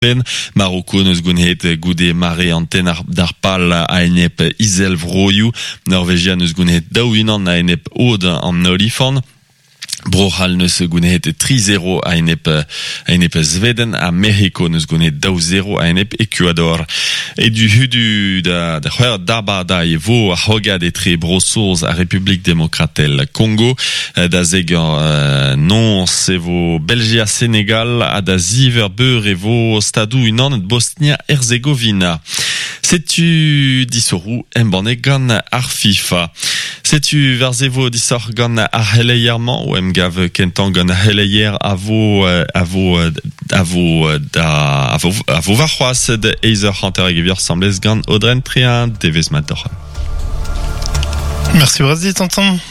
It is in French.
Maroko neus gounhet goude mare anten d'ar pal a enep izel vroioù. Norvegia neus gounhet daouinan a enep od an olifant. Brohal neus gounhet 3-0 a enep Sveden, a Mexico neus gounhet 2-0 a enep Ecuador. Et du hudu da c'hwer dabada e vo a c'hogad etre brosoz a Republik Demokratel Congo, da zeg non se vo Belgia Senegal a da ziver beur e vo stadou unan Bosnia-Herzégovina. Setu disorou embanne gant ar FIFA. Setu verzevo disor gant ar heleièrement ou gav kentan gant ar heleier a vo varc'hoaz de eizer hanter ag evir semblez gant odren trean devez mator. Merci Brasi, tonton.